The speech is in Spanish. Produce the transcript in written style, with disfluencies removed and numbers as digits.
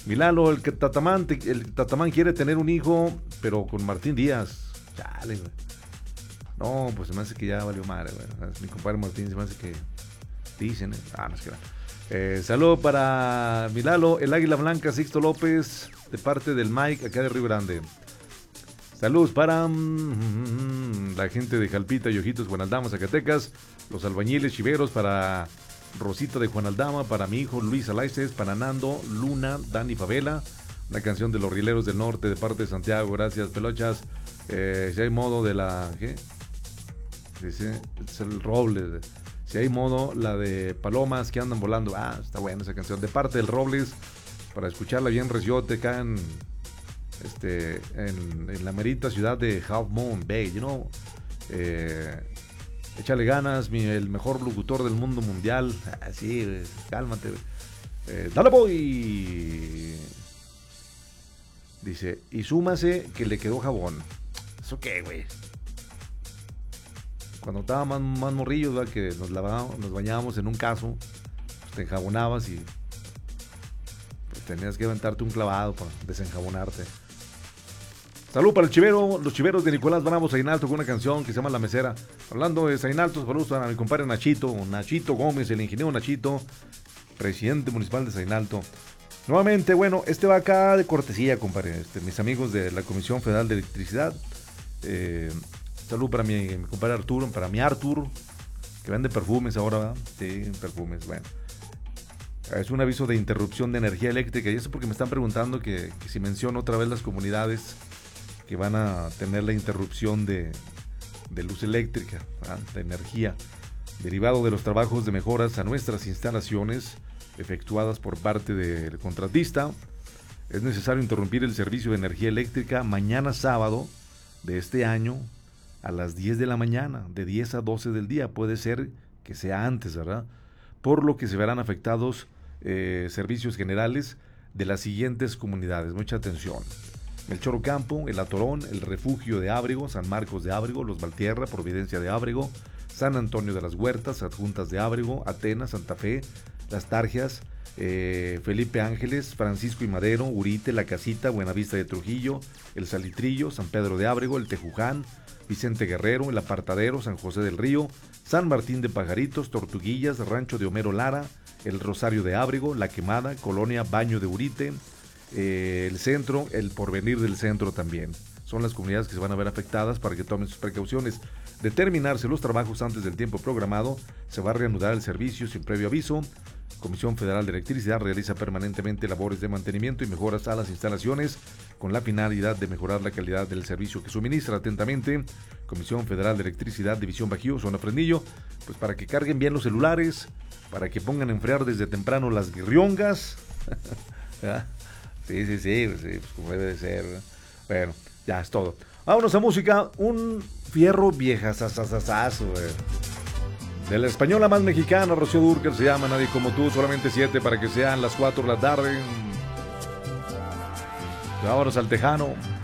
Milalo, el Tatamán quiere tener un hijo, pero con Martín Díaz. Chale, güey. No, pues se me hace que ya valió madre, güey. Mi compadre Martín se me hace que dicen, no es que no. Saludo para Milalo, el Águila Blanca, Sixto López, de parte del Mike, acá de Río Grande. Saludos para la gente de Jalpita y Ojitos, Juan Aldama, Zacatecas, los albañiles chiveros, para Rosita de Juan Aldama, para mi hijo Luis Alaices, para Nando, Luna, Dani Favela, una canción de los Rieleros del Norte de parte de Santiago, gracias Pelochas. Si hay modo de la... ¿qué? Dice, es el Robles. Si hay modo, la de Palomas que andan volando. Está buena esa canción. De parte del Robles, para escucharla bien reciote acá en la merita ciudad de Half Moon Bay, échale ganas, el mejor locutor del mundo mundial. Sí, cálmate. Dale boy. Dice, y súmase que le quedó jabón. ¿Eso qué, güey? Cuando estaba más morrillos, ¿verdad? Que nos bañábamos en un caso, pues te enjabonabas y pues tenías que aventarte un clavado para desenjabonarte. Salud para el chivero, los chiveros de Nicolás Bravo Zainalto, con una canción que se llama La Mesera. Hablando de Zainalto, saludos a mi compadre Nachito Gómez, el ingeniero Nachito, presidente municipal de Zainalto. Nuevamente, bueno, va acá de cortesía, compadre. Mis amigos de la Comisión Federal de Electricidad. Salud para mi compadre Arturo, para mi Artur, que vende perfumes ahora, ¿verdad? Sí, perfumes, bueno. Es un aviso de interrupción de energía eléctrica, y eso porque me están preguntando que si menciono otra vez las comunidades que van a tener la interrupción de luz eléctrica, ¿verdad? De energía, derivado de los trabajos de mejoras a nuestras instalaciones efectuadas por parte del contratista. Es necesario interrumpir el servicio de energía eléctrica mañana sábado de este año a las 10 de la mañana, de 10 a 12 del día. Puede ser que sea antes, ¿verdad? Por lo que se verán afectados servicios generales de las siguientes comunidades. Mucha atención: el Chorocampo, el Atorón, el Refugio de Ábrego, San Marcos de Ábrego, Los Valtierra, Providencia de Ábrego, San Antonio de las Huertas, Adjuntas de Ábrego, Atenas, Santa Fe, Las Tarjas, Felipe Ángeles, Francisco y Madero, Urite, La Casita, Buenavista de Trujillo, El Salitrillo, San Pedro de Ábrego, El Tejuján, Vicente Guerrero, El Apartadero, San José del Río, San Martín de Pajaritos, Tortuguillas, Rancho de Homero Lara, El Rosario de Ábrego, La Quemada, Colonia Baño de Urite, el Centro, el Porvenir del Centro también. Son las comunidades que se van a ver afectadas, para que tomen sus precauciones. De terminarse los trabajos antes del tiempo programado, se va a reanudar el servicio sin previo aviso. Comisión Federal de Electricidad realiza permanentemente labores de mantenimiento y mejoras a las instalaciones con la finalidad de mejorar la calidad del servicio que suministra. Atentamente, Comisión Federal de Electricidad, División Bajío, Zona Fresnillo, pues para que carguen bien los celulares, para que pongan a enfriar desde temprano las guirriongas. Sí, pues como debe de ser, ¿verdad? Bueno, ya es todo. Vámonos a música. Un fierro viejazazazazo, de la española más mexicana, Rocío Dúrcal, se llama Nadie Como Tú. Solamente 7 para que sean las 4 de la tarde. Vámonos al Tejano.